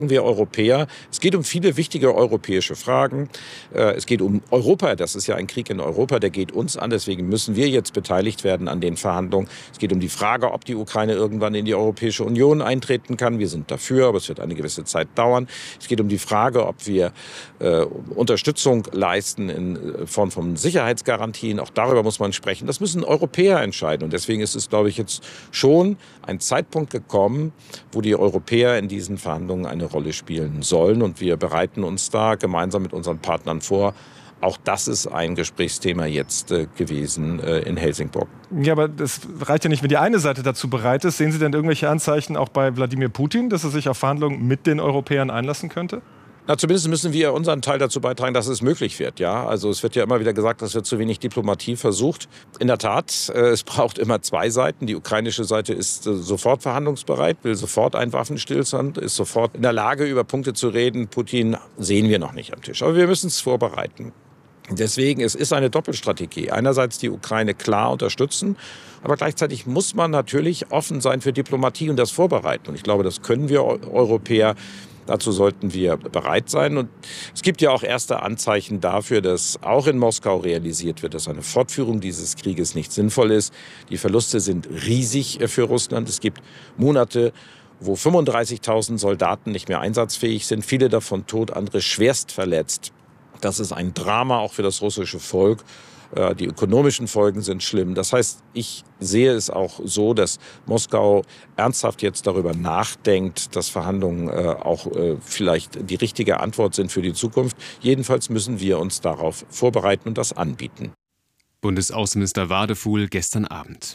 Wir Europäer, es geht um viele wichtige europäische Fragen. Es geht um Europa, das ist ja ein Krieg in Europa, der geht uns an. Deswegen müssen wir jetzt beteiligt werden an den Verhandlungen. Es geht um die Frage, ob die Ukraine irgendwann in die Europäische Union eintreten kann. Wir sind dafür, aber es wird eine gewisse Zeit dauern. Es geht um die Frage, ob wir Unterstützung leisten in Form von Sicherheitsgarantien. Auch darüber muss man sprechen. Das müssen Europäer entscheiden. Und deswegen ist es, glaube ich, jetzt schon ein Zeitpunkt gekommen, wo die Europäer in diesen Verhandlungen eine Rolle spielen sollen. Und wir bereiten uns da gemeinsam mit unseren Partnern vor. Auch das ist ein Gesprächsthema jetzt gewesen in Helsingborg. Ja, aber das reicht ja nicht, wenn die eine Seite dazu bereit ist. Sehen Sie denn irgendwelche Anzeichen auch bei Wladimir Putin, dass er sich auf Verhandlungen mit den Europäern einlassen könnte? Na, zumindest müssen wir unseren Teil dazu beitragen, dass es möglich wird. Ja? Also es wird ja immer wieder gesagt, dass wird zu wenig Diplomatie versucht. In der Tat, es braucht immer zwei Seiten. Die ukrainische Seite ist sofort verhandlungsbereit, will sofort einen Waffenstillstand, ist sofort in der Lage, über Punkte zu reden. Putin sehen wir noch nicht am Tisch. Aber wir müssen es vorbereiten. Deswegen, es ist eine Doppelstrategie. Einerseits die Ukraine klar unterstützen, aber gleichzeitig muss man natürlich offen sein für Diplomatie und das vorbereiten. Und ich glaube, das können wir Europäer. Dazu sollten wir bereit sein. Und es gibt ja auch erste Anzeichen dafür, dass auch in Moskau realisiert wird, dass eine Fortführung dieses Krieges nicht sinnvoll ist. Die Verluste sind riesig für Russland. Es gibt Monate, wo 35.000 Soldaten nicht mehr einsatzfähig sind, viele davon tot, andere schwerst verletzt. Das ist ein Drama auch für das russische Volk. Die ökonomischen Folgen sind schlimm. Das heißt, ich sehe es auch so, dass Moskau ernsthaft jetzt darüber nachdenkt, dass Verhandlungen auch vielleicht die richtige Antwort sind für die Zukunft. Jedenfalls müssen wir uns darauf vorbereiten und das anbieten. Bundesaußenminister Wadefuhl gestern Abend.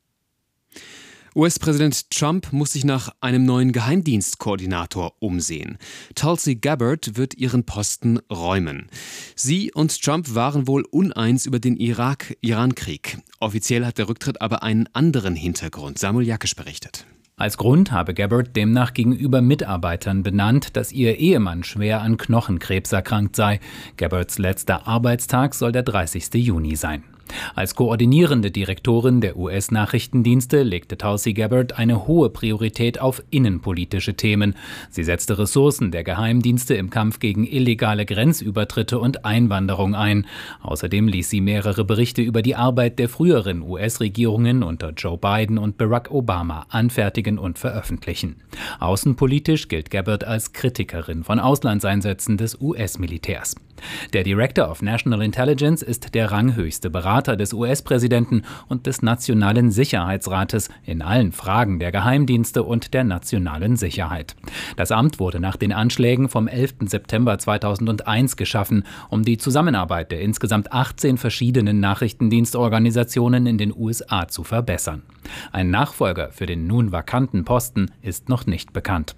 US-Präsident Trump muss sich nach einem neuen Geheimdienstkoordinator umsehen. Tulsi Gabbard wird ihren Posten räumen. Sie und Trump waren wohl uneins über den Irak-Iran-Krieg. Offiziell hat der Rücktritt aber einen anderen Hintergrund. Samuel Jakisch berichtet. Als Grund habe Gabbard demnach gegenüber Mitarbeitern benannt, dass ihr Ehemann schwer an Knochenkrebs erkrankt sei. Gabbards letzter Arbeitstag soll der 30. Juni sein. Als koordinierende Direktorin der US-Nachrichtendienste legte Tulsi Gabbard eine hohe Priorität auf innenpolitische Themen. Sie setzte Ressourcen der Geheimdienste im Kampf gegen illegale Grenzübertritte und Einwanderung ein. Außerdem ließ sie mehrere Berichte über die Arbeit der früheren US-Regierungen unter Joe Biden und Barack Obama anfertigen und veröffentlichen. Außenpolitisch gilt Gabbard als Kritikerin von Auslandseinsätzen des US-Militärs. Der Director of National Intelligence ist der ranghöchste Berater des US-Präsidenten und des Nationalen Sicherheitsrates in allen Fragen der Geheimdienste und der nationalen Sicherheit. Das Amt wurde nach den Anschlägen vom 11. September 2001 geschaffen, um die Zusammenarbeit der insgesamt 18 verschiedenen Nachrichtendienstorganisationen in den USA zu verbessern. Ein Nachfolger für den nun vakanten Posten ist noch nicht bekannt.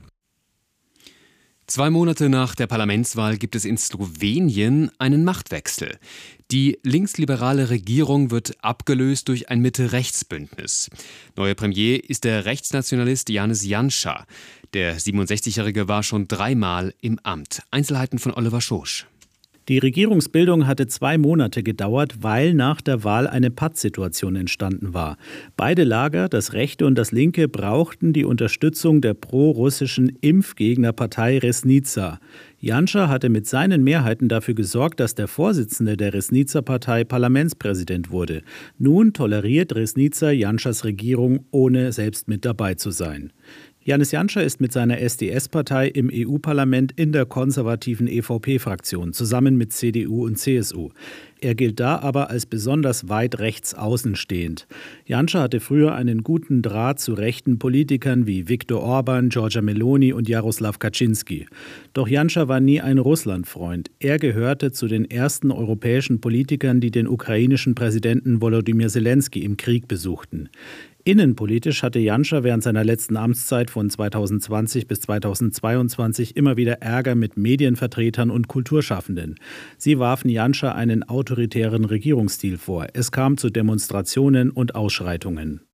2 Monate nach der Parlamentswahl gibt es in Slowenien einen Machtwechsel. Die linksliberale Regierung wird abgelöst durch ein Mitte-Rechts-Bündnis. Neuer Premier ist der Rechtsnationalist Janez Janša. Der 67-Jährige war schon 3-mal im Amt. Einzelheiten von Oliver Schosch. Die Regierungsbildung hatte 2 Monate gedauert, weil nach der Wahl eine Pattsituation entstanden war. Beide Lager, das rechte und das linke, brauchten die Unterstützung der pro-russischen Impfgegnerpartei Resnica. Janša hatte mit seinen Mehrheiten dafür gesorgt, dass der Vorsitzende der Resnica-Partei Parlamentspräsident wurde. Nun toleriert Resnica Janšas Regierung, ohne selbst mit dabei zu sein. Janez Janša ist mit seiner SDS-Partei im EU-Parlament in der konservativen EVP-Fraktion, zusammen mit CDU und CSU. Er gilt da aber als besonders weit rechts außen stehend. Janša hatte früher einen guten Draht zu rechten Politikern wie Viktor Orban, Giorgia Meloni und Jaroslaw Kaczynski. Doch Janša war nie ein Russlandfreund. Er gehörte zu den ersten europäischen Politikern, die den ukrainischen Präsidenten Volodymyr Zelensky im Krieg besuchten. Innenpolitisch hatte Janša während seiner letzten Amtszeit von 2020 bis 2022 immer wieder Ärger mit Medienvertretern und Kulturschaffenden. Sie warfen Janša einen autoritären Regierungsstil vor. Es kam zu Demonstrationen und Ausschreitungen.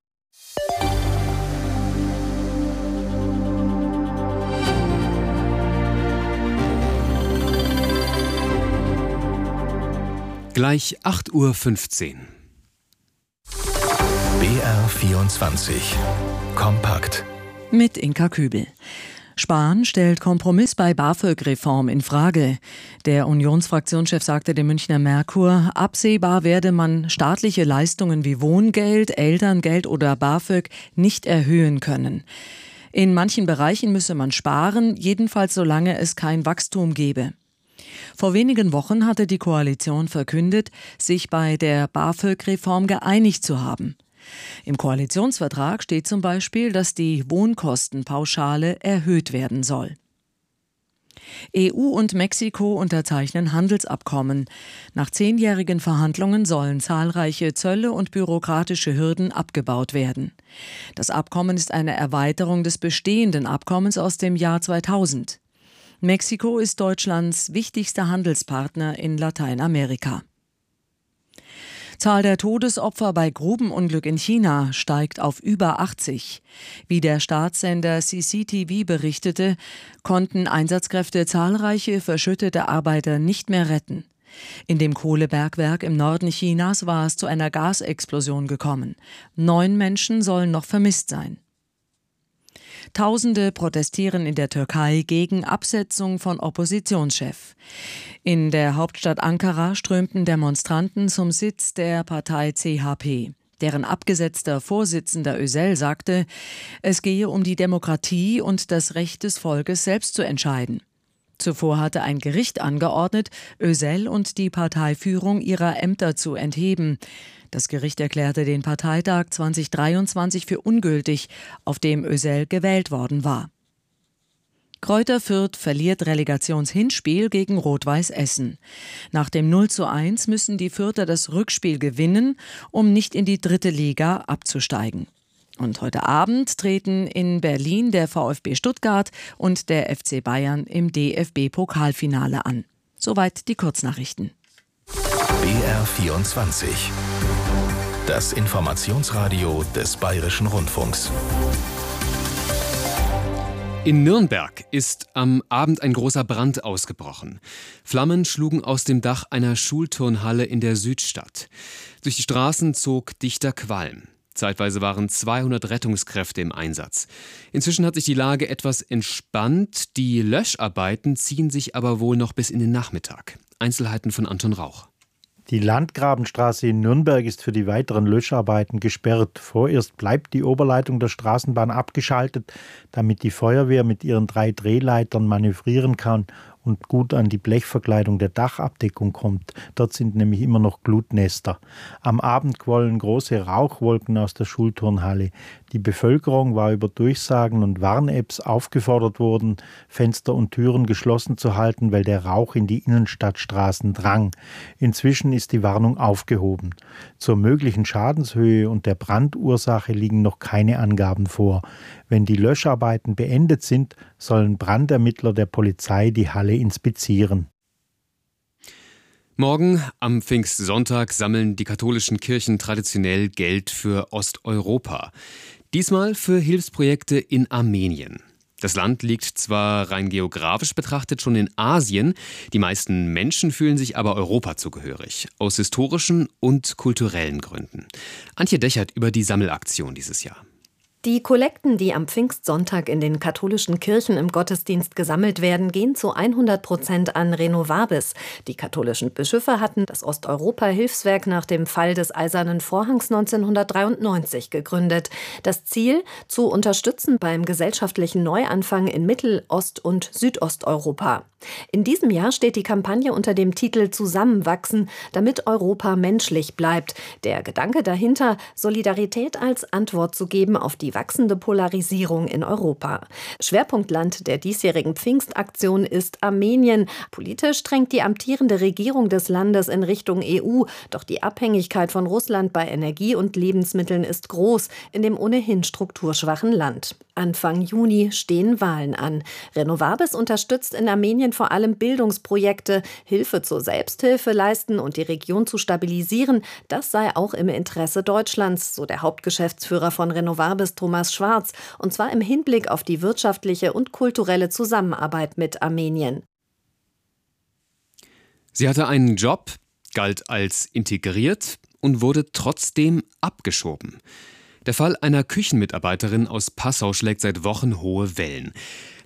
Gleich 8:15 Uhr. BR24 Kompakt mit Inka Kübel. Spahn stellt Kompromiss bei BAföG-Reform in Frage. Der Unionsfraktionschef sagte dem Münchner Merkur, absehbar werde man staatliche Leistungen wie Wohngeld, Elterngeld oder BAföG nicht erhöhen können. In manchen Bereichen müsse man sparen, jedenfalls solange es kein Wachstum gebe. Vor wenigen Wochen hatte die Koalition verkündet, sich bei der BAföG-Reform geeinigt zu haben. Im Koalitionsvertrag steht zum Beispiel, dass die Wohnkostenpauschale erhöht werden soll. EU und Mexiko unterzeichnen Handelsabkommen. Nach 10-jährigen Verhandlungen sollen zahlreiche Zölle und bürokratische Hürden abgebaut werden. Das Abkommen ist eine Erweiterung des bestehenden Abkommens aus dem Jahr 2000. Mexiko ist Deutschlands wichtigster Handelspartner in Lateinamerika. Zahl der Todesopfer bei Grubenunglück in China steigt auf über 80. Wie der Staatssender CCTV berichtete, konnten Einsatzkräfte zahlreiche verschüttete Arbeiter nicht mehr retten. In dem Kohlebergwerk im Norden Chinas war es zu einer Gasexplosion gekommen. 9 Menschen sollen noch vermisst sein. Tausende protestieren in der Türkei gegen Absetzung von Oppositionschef. In der Hauptstadt Ankara strömten Demonstranten zum Sitz der Partei CHP. Deren abgesetzter Vorsitzender Özel sagte, es gehe um die Demokratie und das Recht des Volkes, selbst zu entscheiden. Zuvor hatte ein Gericht angeordnet, Özel und die Parteiführung ihrer Ämter zu entheben. Das Gericht erklärte den Parteitag 2023 für ungültig, auf dem Özel gewählt worden war. Greuther Fürth verliert Relegationshinspiel gegen Rot-Weiß Essen. Nach dem 0:1 müssen die Fürther das Rückspiel gewinnen, um nicht in die 3. Liga abzusteigen. Und heute Abend treten in Berlin der VfB Stuttgart und der FC Bayern im DFB-Pokalfinale an. Soweit die Kurznachrichten. BR24. Das Informationsradio des Bayerischen Rundfunks. In Nürnberg ist am Abend ein großer Brand ausgebrochen. Flammen schlugen aus dem Dach einer Schulturnhalle in der Südstadt. Durch die Straßen zog dichter Qualm. Zeitweise waren 200 Rettungskräfte im Einsatz. Inzwischen hat sich die Lage etwas entspannt. Die Löscharbeiten ziehen sich aber wohl noch bis in den Nachmittag. Einzelheiten von Anton Rauch. Die Landgrabenstraße in Nürnberg ist für die weiteren Löscharbeiten gesperrt. Vorerst bleibt die Oberleitung der Straßenbahn abgeschaltet, damit die Feuerwehr mit ihren 3 Drehleitern manövrieren kann und gut an die Blechverkleidung der Dachabdeckung kommt. Dort sind nämlich immer noch Glutnester. Am Abend quollen große Rauchwolken aus der Schulturnhalle. Die Bevölkerung war über Durchsagen und Warn-Apps aufgefordert worden, Fenster und Türen geschlossen zu halten, weil der Rauch in die Innenstadtstraßen drang. Inzwischen ist die Warnung aufgehoben. Zur möglichen Schadenshöhe und der Brandursache liegen noch keine Angaben vor. Wenn die Löscharbeiten beendet sind, sollen Brandermittler der Polizei die Halle inspizieren. Morgen, am Pfingstsonntag, sammeln die katholischen Kirchen traditionell Geld für Osteuropa. Diesmal für Hilfsprojekte in Armenien. Das Land liegt zwar rein geografisch betrachtet schon in Asien, die meisten Menschen fühlen sich aber Europa zugehörig, aus historischen und kulturellen Gründen. Antje Dechert über die Sammelaktion dieses Jahr. Die Kollekten, die am Pfingstsonntag in den katholischen Kirchen im Gottesdienst gesammelt werden, gehen zu 100% an Renovabis. Die katholischen Bischöfe hatten das Osteuropa-Hilfswerk nach dem Fall des Eisernen Vorhangs 1993 gegründet. Das Ziel, zu unterstützen beim gesellschaftlichen Neuanfang in Mittel-, Ost- und Südosteuropa. In diesem Jahr steht die Kampagne unter dem Titel Zusammenwachsen, damit Europa menschlich bleibt. Der Gedanke dahinter, Solidarität als Antwort zu geben auf die wachsende Polarisierung in Europa. Schwerpunktland der diesjährigen Pfingstaktion ist Armenien. Politisch drängt die amtierende Regierung des Landes in Richtung EU, doch die Abhängigkeit von Russland bei Energie und Lebensmitteln ist groß in dem ohnehin strukturschwachen Land. Anfang Juni stehen Wahlen an. Renovabis unterstützt in Armenien vor allem Bildungsprojekte, Hilfe zur Selbsthilfe leisten und die Region zu stabilisieren. Das sei auch im Interesse Deutschlands, so der Hauptgeschäftsführer von Renovabis, Thomas Schwarz, und zwar im Hinblick auf die wirtschaftliche und kulturelle Zusammenarbeit mit Armenien. Sie hatte einen Job, galt als integriert und wurde trotzdem abgeschoben. Der Fall einer Küchenmitarbeiterin aus Passau schlägt seit Wochen hohe Wellen.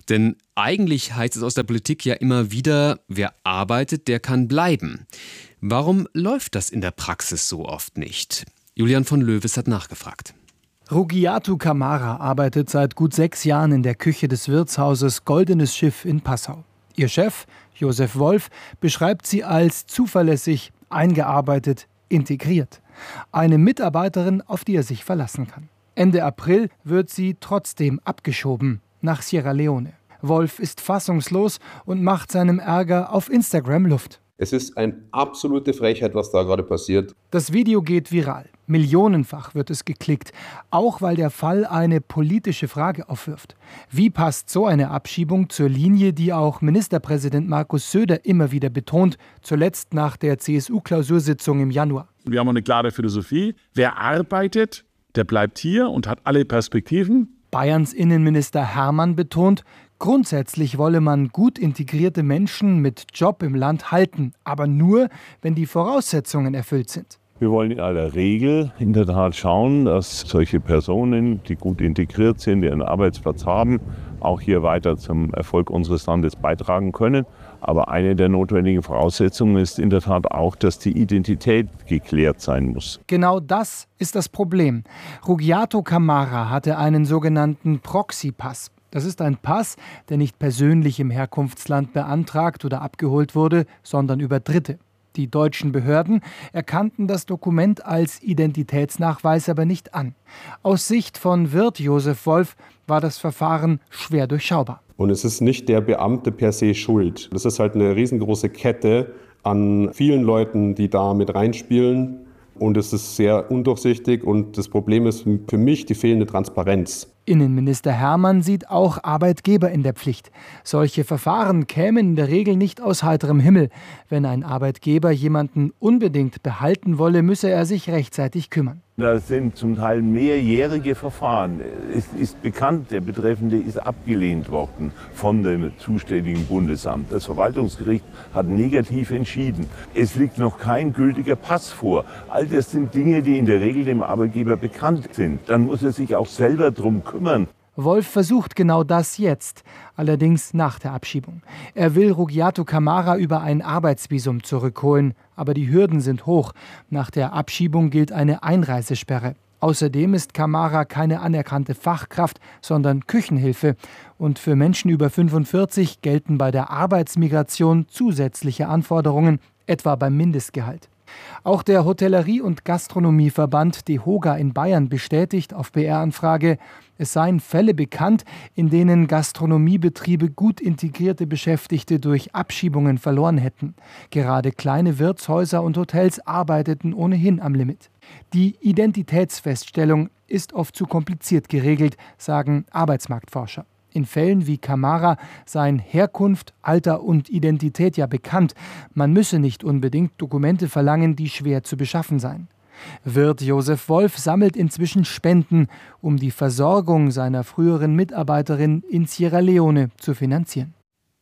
Denn eigentlich heißt es aus der Politik ja immer wieder, wer arbeitet, der kann bleiben. Warum läuft das in der Praxis so oft nicht? Julian von Löwes hat nachgefragt. Rugiatu Camara arbeitet seit gut 6 Jahren in der Küche des Wirtshauses Goldenes Schiff in Passau. Ihr Chef, Josef Wolf, beschreibt sie als zuverlässig, eingearbeitet, integriert. Eine Mitarbeiterin, auf die er sich verlassen kann. Ende April wird sie trotzdem abgeschoben nach Sierra Leone. Wolf ist fassungslos und macht seinem Ärger auf Instagram Luft. Es ist eine absolute Frechheit, was da gerade passiert. Das Video geht viral. Millionenfach wird es geklickt, auch weil der Fall eine politische Frage aufwirft. Wie passt so eine Abschiebung zur Linie, die auch Ministerpräsident Markus Söder immer wieder betont, zuletzt nach der CSU-Klausursitzung im Januar? Wir haben eine klare Philosophie. Wer arbeitet, der bleibt hier und hat alle Perspektiven. Bayerns Innenminister Hermann betont, grundsätzlich wolle man gut integrierte Menschen mit Job im Land halten, aber nur, wenn die Voraussetzungen erfüllt sind. Wir wollen in aller Regel in der Tat schauen, dass solche Personen, die gut integriert sind, die einen Arbeitsplatz haben, auch hier weiter zum Erfolg unseres Landes beitragen können. Aber eine der notwendigen Voraussetzungen ist in der Tat auch, dass die Identität geklärt sein muss. Genau das ist das Problem. Rugiatu Camara hatte einen sogenannten Proxy-Pass. Das ist ein Pass, der nicht persönlich im Herkunftsland beantragt oder abgeholt wurde, sondern über Dritte. Die deutschen Behörden erkannten das Dokument als Identitätsnachweis aber nicht an. Aus Sicht von Wirt Josef Wolf war das Verfahren schwer durchschaubar. Und es ist nicht der Beamte per se schuld. Das ist halt eine riesengroße Kette an vielen Leuten, die da mit reinspielen. Und es ist sehr undurchsichtig und das Problem ist für mich die fehlende Transparenz. Innenminister Hermann sieht auch Arbeitgeber in der Pflicht. Solche Verfahren kämen in der Regel nicht aus heiterem Himmel. Wenn ein Arbeitgeber jemanden unbedingt behalten wolle, müsse er sich rechtzeitig kümmern. Das sind zum Teil mehrjährige Verfahren. Es ist bekannt, der Betreffende ist abgelehnt worden von dem zuständigen Bundesamt. Das Verwaltungsgericht hat negativ entschieden. Es liegt noch kein gültiger Pass vor. All das sind Dinge, die in der Regel dem Arbeitgeber bekannt sind. Dann muss er sich auch selber drum kümmern. Wolf versucht genau das jetzt, allerdings nach der Abschiebung. Er will Rugiatu Camara über ein Arbeitsvisum zurückholen, aber die Hürden sind hoch. Nach der Abschiebung gilt eine Einreisesperre. Außerdem ist Camara keine anerkannte Fachkraft, sondern Küchenhilfe. Und für Menschen über 45 gelten bei der Arbeitsmigration zusätzliche Anforderungen, etwa beim Mindestgehalt. Auch der Hotellerie- und Gastronomieverband DEHOGA in Bayern bestätigt auf BR-Anfrage, es seien Fälle bekannt, in denen Gastronomiebetriebe gut integrierte Beschäftigte durch Abschiebungen verloren hätten. Gerade kleine Wirtshäuser und Hotels arbeiteten ohnehin am Limit. Die Identitätsfeststellung ist oft zu kompliziert geregelt, sagen Arbeitsmarktforscher. In Fällen wie Camara seien Herkunft, Alter und Identität ja bekannt. Man müsse nicht unbedingt Dokumente verlangen, die schwer zu beschaffen seien. Wirt Josef Wolf sammelt inzwischen Spenden, um die Versorgung seiner früheren Mitarbeiterin in Sierra Leone zu finanzieren.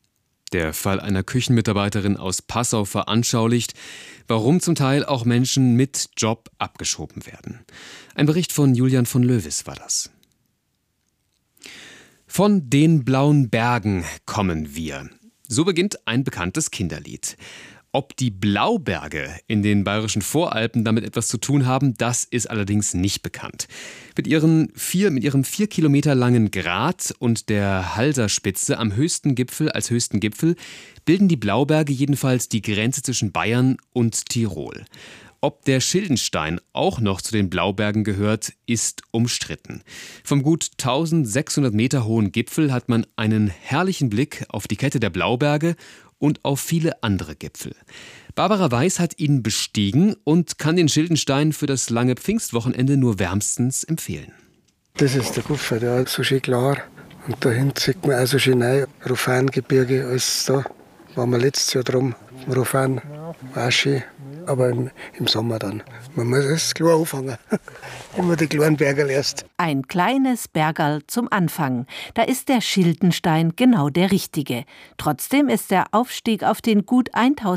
Der Fall einer Küchenmitarbeiterin aus Passau veranschaulicht, warum zum Teil auch Menschen mit Job abgeschoben werden. Ein Bericht von Julian von Löwes war das. Von den blauen Bergen kommen wir. So beginnt ein bekanntes Kinderlied. Ob die Blauberge in den bayerischen Voralpen damit etwas zu tun haben, das ist allerdings nicht bekannt. Mit ihrem 4 Kilometer langen Grat und der Halserspitze am höchsten Gipfel bilden die Blauberge jedenfalls die Grenze zwischen Bayern und Tirol. Ob der Schildenstein auch noch zu den Blaubergen gehört, ist umstritten. Vom gut 1600 Meter hohen Gipfel hat man einen herrlichen Blick auf die Kette der Blauberge und auf viele andere Gipfel. Barbara Weiß hat ihn bestiegen und kann den Schildenstein für das lange Pfingstwochenende nur wärmstens empfehlen. Das ist der Gipfel, der ist so schön klar. Und dahin sieht man auch so schön rein. Rofangebirge, alles da. Waren wir letztes Jahr drum. Rofan war schön, aber im Sommer dann. Man muss es klar anfangen. Immer die kleinen Bergerl erst. Ein kleines Bergerl zum Anfang. Da ist der Schildenstein genau der richtige. Trotzdem ist der Aufstieg auf den gut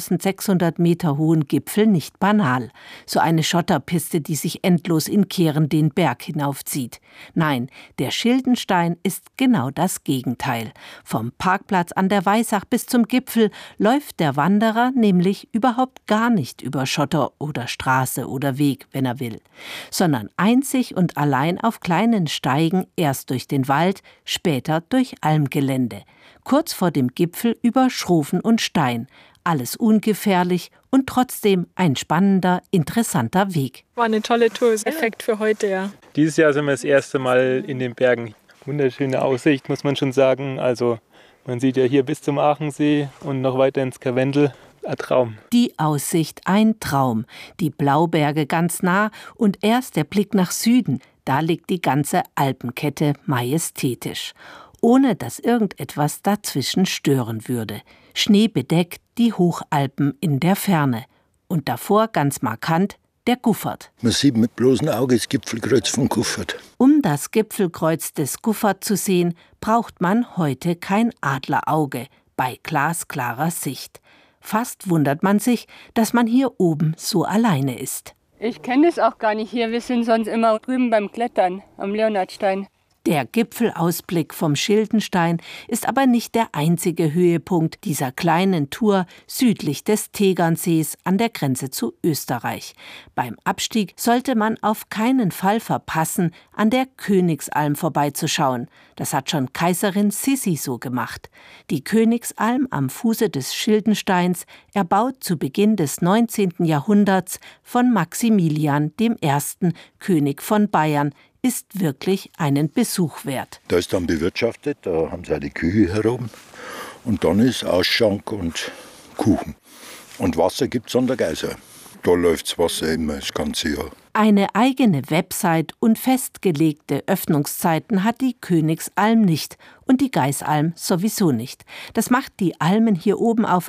1600 Meter hohen Gipfel nicht banal. So eine Schotterpiste, die sich endlos in Kehren den Berg hinaufzieht. Nein, der Schildenstein ist genau das Gegenteil. Vom Parkplatz an der Weissach bis zum Gipfel läuft der Wanderer nämlich überhaupt gar nicht über Schotter oder Straße oder Weg, wenn er will, sondern einzig und allein auf kleinen Steigen erst durch den Wald, später durch Almgelände. Kurz vor dem Gipfel über Schrofen und Stein. Alles ungefährlich und trotzdem ein spannender, interessanter Weg. War eine tolle Tour, Effekt für heute, ja. Dieses Jahr sind wir das erste Mal in den Bergen. Wunderschöne Aussicht, muss man schon sagen. Also man sieht ja hier bis zum Aachensee und noch weiter ins Karwendel. Ein Traum. Die Aussicht ein Traum. Die Blauberge ganz nah und erst der Blick nach Süden. Da liegt die ganze Alpenkette majestätisch. Ohne dass irgendetwas dazwischen stören würde. Schneebedeckt die Hochalpen in der Ferne. Und davor ganz markant der Guffert. Man sieht mit bloßem Auge das Gipfelkreuz von Guffert. Um das Gipfelkreuz des Guffert zu sehen, braucht man heute kein Adlerauge bei glasklarer Sicht. Fast wundert man sich, dass man hier oben so alleine ist. Ich kenne es auch gar nicht hier. Wir sind sonst immer drüben beim Klettern am Leonhardstein. Der Gipfelausblick vom Schildenstein ist aber nicht der einzige Höhepunkt dieser kleinen Tour südlich des Tegernsees an der Grenze zu Österreich. Beim Abstieg sollte man auf keinen Fall verpassen, an der Königsalm vorbeizuschauen. Das hat schon Kaiserin Sissi so gemacht. Die Königsalm am Fuße des Schildensteins, erbaut zu Beginn des 19. Jahrhunderts von Maximilian I., König von Bayern, ist wirklich einen Besuch wert. Da ist dann bewirtschaftet, da haben sie auch die Küche herum. Und dann ist Ausschank und Kuchen. Und Wasser gibt es an der Geiser. Da läuft das Wasser immer das ganze Jahr. Eine eigene Website und festgelegte Öffnungszeiten hat die Königsalm nicht und die Geisalm sowieso nicht. Das macht die Almen hier oben auf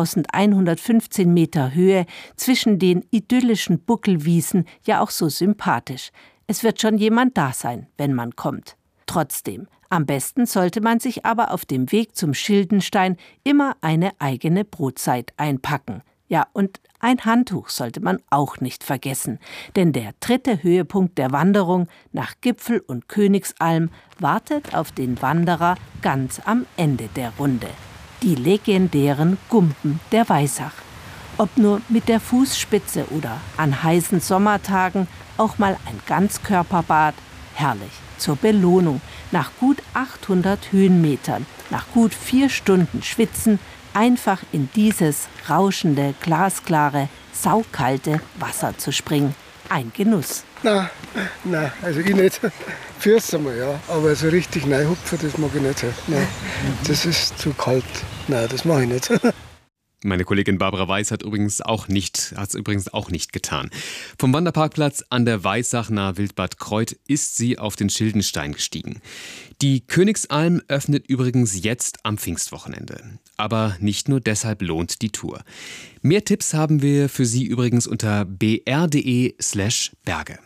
1115 Meter Höhe zwischen den idyllischen Buckelwiesen ja auch so sympathisch. Es wird schon jemand da sein, wenn man kommt. Trotzdem, am besten sollte man sich aber auf dem Weg zum Schildenstein immer eine eigene Brotzeit einpacken. Ja, und ein Handtuch sollte man auch nicht vergessen, denn der dritte Höhepunkt der Wanderung nach Gipfel und Königsalm wartet auf den Wanderer ganz am Ende der Runde. Die legendären Gumpen der Weissach. Ob nur mit der Fußspitze oder an heißen Sommertagen auch mal ein Ganzkörperbad, herrlich, zur Belohnung, nach gut 800 Höhenmetern, nach gut 4 Stunden Schwitzen, einfach in dieses rauschende, glasklare, saukalte Wasser zu springen. Ein Genuss. Nein, also ich nicht. Fürs einmal, ja, aber so richtig reinhupfen, das mag ich nicht. Nein, das ist zu kalt. Nein, das mache ich nicht. Meine Kollegin Barbara Weiß hat es übrigens auch nicht getan. Vom Wanderparkplatz an der Weissach nahe Wildbad Kreuth ist sie auf den Schildenstein gestiegen. Die Königsalm öffnet übrigens jetzt am Pfingstwochenende. Aber nicht nur deshalb lohnt die Tour. Mehr Tipps haben wir für Sie übrigens unter br.de/Berge.